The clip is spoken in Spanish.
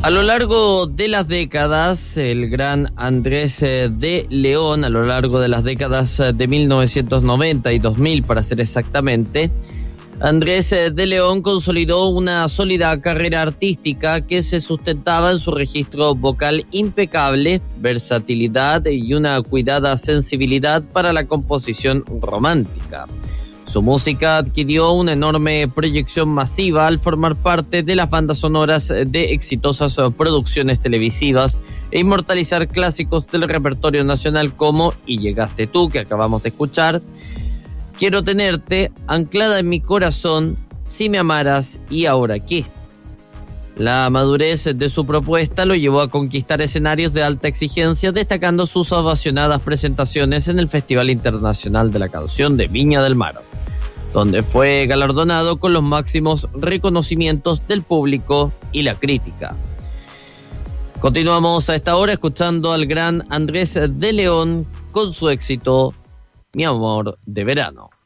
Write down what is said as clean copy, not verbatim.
A lo largo de las décadas, el gran Andrés de León, a lo largo de las décadas de 1990 y 2000 para ser exactamente, Andrés de León consolidó una sólida carrera artística que se sustentaba en su registro vocal impecable, versatilidad y una cuidada sensibilidad para la composición romántica. Su música adquirió una enorme proyección masiva al formar parte de las bandas sonoras de exitosas producciones televisivas e inmortalizar clásicos del repertorio nacional como Y llegaste tú, que acabamos de escuchar, Quiero tenerte, Anclada en mi corazón, Si me amaras y Ahora qué. La madurez de su propuesta lo llevó a conquistar escenarios de alta exigencia, destacando sus ovacionadas presentaciones en el Festival Internacional de la Canción de Viña del Mar, donde fue galardonado con los máximos reconocimientos del público y la crítica. Continuamos a esta hora escuchando al gran Andrés de León con su éxito Mi amor de verano.